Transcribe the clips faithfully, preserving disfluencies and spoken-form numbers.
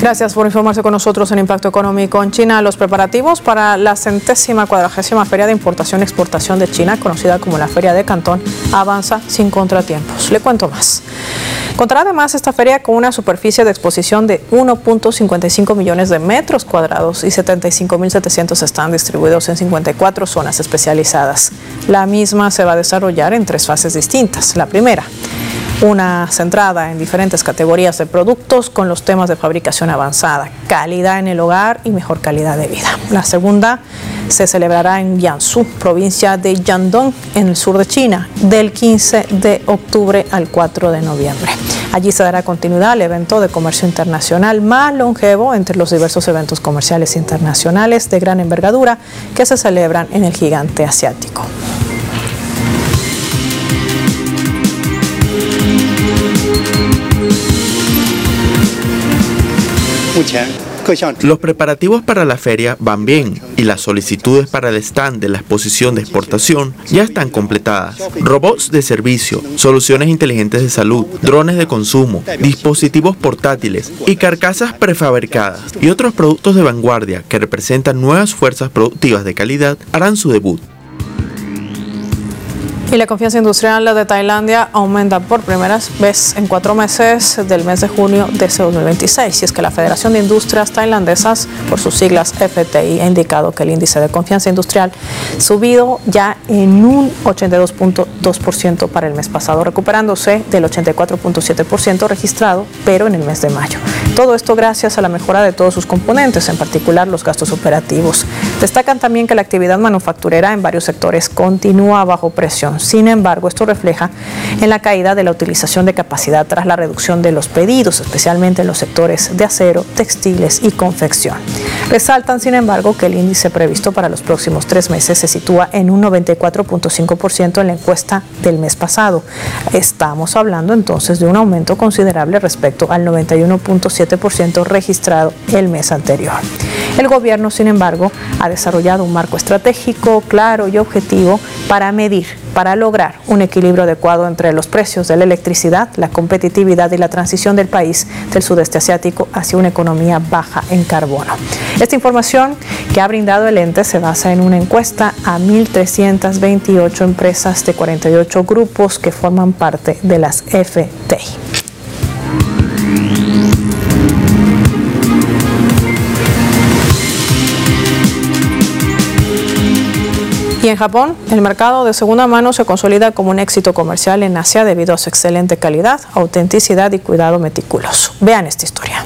Gracias por informarse con nosotros en Impacto Económico en China. Los preparativos para la centésima cuadragésima Feria de Importación y Exportación de China, conocida como la Feria de Cantón, avanza sin contratiempos. Le cuento más. Contará además esta feria con una superficie de exposición de uno punto cincuenta y cinco millones de metros cuadrados y setenta y cinco mil setecientos están distribuidos en cincuenta y cuatro zonas especializadas. La misma se va a desarrollar en tres fases distintas. La primera, una centrada en diferentes categorías de productos con los temas de fabricación avanzada, calidad en el hogar y mejor calidad de vida. La segunda se celebrará en Jiangsu, provincia de Shandong, en el sur de China, del quince de octubre al cuatro de noviembre. Allí se dará continuidad al evento de comercio internacional más longevo entre los diversos eventos comerciales internacionales de gran envergadura que se celebran en el gigante asiático. Los preparativos para la feria van bien y las solicitudes para el stand de la exposición de exportación ya están completadas. Robots de servicio, soluciones inteligentes de salud, drones de consumo, dispositivos portátiles y carcasas prefabricadas y otros productos de vanguardia que representan nuevas fuerzas productivas de calidad harán su debut. Y la confianza industrial de Tailandia aumenta por primera vez en cuatro meses del mes de junio de ese dos mil veintiséis. Y es que la Federación de Industrias Tailandesas, por sus siglas F T I, ha indicado que el índice de confianza industrial subido ya en un ochenta y dos punto dos por ciento para el mes pasado, recuperándose del ochenta y cuatro punto siete por ciento registrado, pero en el mes de mayo. Todo esto gracias a la mejora de todos sus componentes, en particular los gastos operativos. Destacan también que la actividad manufacturera en varios sectores continúa bajo presión. Sin embargo, esto refleja en la caída de la utilización de capacidad tras la reducción de los pedidos, especialmente en los sectores de acero, textiles y confección. Resaltan, sin embargo, que el índice previsto para los próximos tres meses se sitúa en un noventa y cuatro punto cinco por ciento en la encuesta del mes pasado. Estamos hablando entonces de un aumento considerable respecto al noventa y uno punto siete por ciento registrado el mes anterior. El gobierno, sin embargo, ha desarrollado un marco estratégico claro y objetivo para medir, para lograr un equilibrio adecuado entre los precios de la electricidad, la competitividad y la transición del país del sudeste asiático hacia una economía baja en carbono. Esta información que ha brindado el ente se basa en una encuesta a mil trescientas veintiocho empresas de cuarenta y ocho grupos que forman parte de las F T I. Y en Japón, el mercado de segunda mano se consolida como un éxito comercial en Asia debido a su excelente calidad, autenticidad y cuidado meticuloso. Vean esta historia.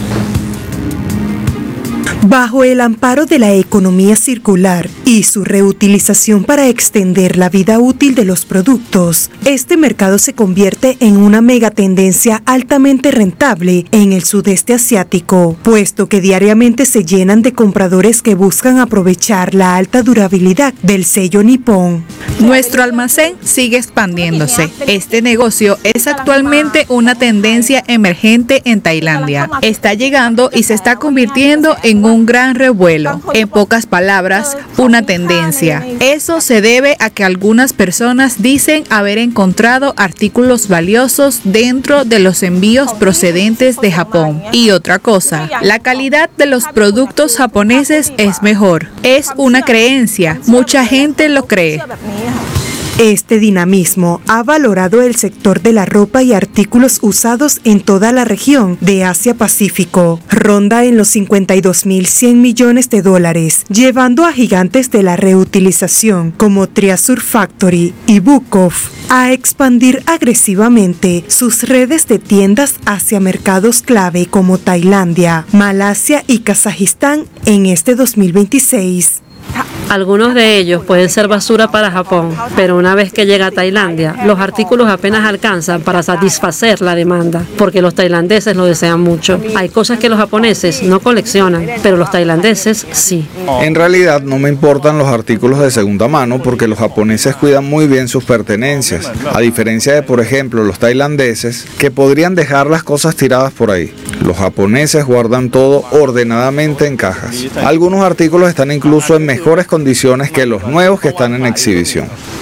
Bajo el amparo de la economía circular y su reutilización para extender la vida útil de los productos, este mercado se convierte en una megatendencia altamente rentable en el sudeste asiático, puesto que diariamente se llenan de compradores que buscan aprovechar la alta durabilidad del sello nipón. Nuestro almacén sigue expandiéndose. Este negocio es actualmente una tendencia emergente en Tailandia. Está llegando y se está convirtiendo en un gran revuelo. En pocas palabras, una tendencia. Eso se debe a que algunas personas dicen haber encontrado artículos valiosos dentro de los envíos procedentes de Japón. Y otra cosa, la calidad de los productos japoneses es mejor. Es una creencia. Mucha gente lo cree. Este dinamismo ha valorado el sector de la ropa y artículos usados en toda la región de Asia-Pacífico. Ronda en los cincuenta y dos mil cien millones de dólares, llevando a gigantes de la reutilización como Triasur Factory y Bukov a expandir agresivamente sus redes de tiendas hacia mercados clave como Tailandia, Malasia y Kazajistán en este dos mil veintiséis. Algunos de ellos pueden ser basura para Japón, pero una vez que llega a Tailandia, los artículos apenas alcanzan para satisfacer la demanda, porque los tailandeses lo desean mucho. Hay cosas que los japoneses no coleccionan, pero los tailandeses sí. En realidad no me importan los artículos de segunda mano porque los japoneses cuidan muy bien sus pertenencias, a diferencia de, por ejemplo, los tailandeses, que podrían dejar las cosas tiradas por ahí. Los japoneses guardan todo ordenadamente en cajas. Algunos artículos están incluso en mejores condiciones que los nuevos que están en exhibición.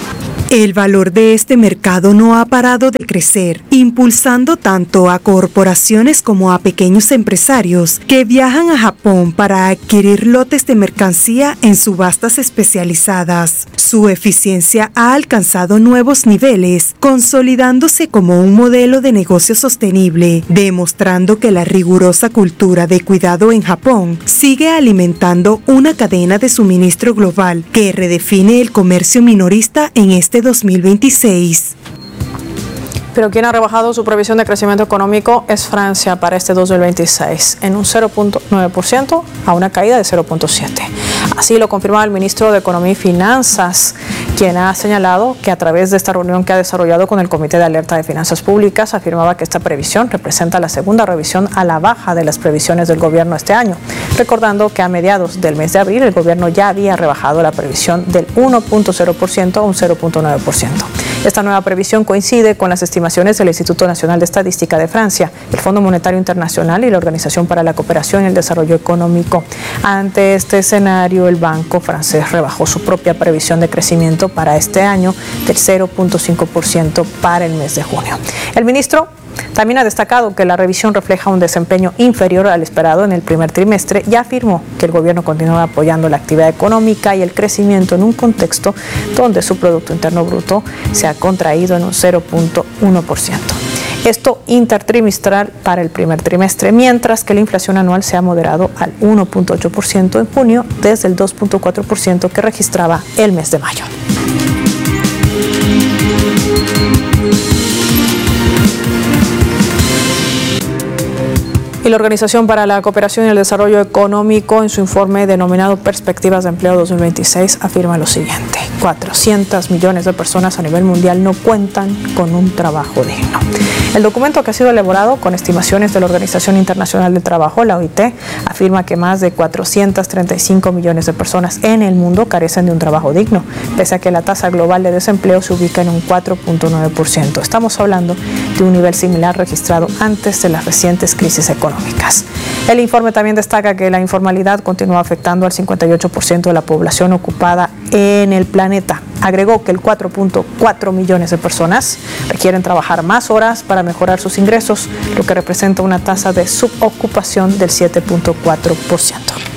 El valor de este mercado no ha parado de crecer, impulsando tanto a corporaciones como a pequeños empresarios que viajan a Japón para adquirir lotes de mercancía en subastas especializadas. Su eficiencia ha alcanzado nuevos niveles, consolidándose como un modelo de negocio sostenible, demostrando que la rigurosa cultura de cuidado en Japón sigue alimentando una cadena de suministro global que redefine el comercio minorista en este dos mil veintiséis. Pero quien ha rebajado su previsión de crecimiento económico es Francia para este dos mil veintiséis en un cero punto nueve por ciento a una caída de cero punto siete por ciento. Así lo confirma el ministro de Economía y Finanzas, quien ha señalado que a través de esta reunión que ha desarrollado con el Comité de Alerta de Finanzas Públicas afirmaba que esta previsión representa la segunda revisión a la baja de las previsiones del gobierno este año, recordando que a mediados del mes de abril el gobierno ya había rebajado la previsión del uno punto cero por ciento a un cero punto nueve por ciento. Esta nueva previsión coincide con las estimaciones del Instituto Nacional de Estadística de Francia, el Fondo Monetario Internacional y la Organización para la Cooperación y el Desarrollo Económico. Ante este escenario, el banco francés rebajó su propia previsión de crecimiento para este año del cero punto cinco por ciento para el mes de junio. El ministro también ha destacado que la revisión refleja un desempeño inferior al esperado en el primer trimestre y afirmó que el gobierno continúa apoyando la actividad económica y el crecimiento en un contexto donde su Producto Interno Bruto se ha contraído en un cero punto uno por ciento. Esto intertrimestral para el primer trimestre, mientras que la inflación anual se ha moderado al uno punto ocho por ciento en junio desde el dos punto cuatro por ciento que registraba el mes de mayo. Y la Organización para la Cooperación y el Desarrollo Económico, en su informe denominado Perspectivas de Empleo dos mil veintiséis, afirma lo siguiente: cuatrocientos millones de personas a nivel mundial no cuentan con un trabajo digno. El documento, que ha sido elaborado con estimaciones de la Organización Internacional del Trabajo, la O I T, afirma que más de cuatrocientos treinta y cinco millones de personas en el mundo carecen de un trabajo digno, pese a que la tasa global de desempleo se ubica en un cuatro punto nueve por ciento. Estamos hablando de un nivel similar registrado antes de las recientes crisis económicas. El informe también destaca que la informalidad continúa afectando al cincuenta y ocho por ciento de la población ocupada en el planeta. Agregó que el cuatro punto cuatro millones de personas requieren trabajar más horas para mejorar sus ingresos, lo que representa una tasa de subocupación del siete punto cuatro por ciento.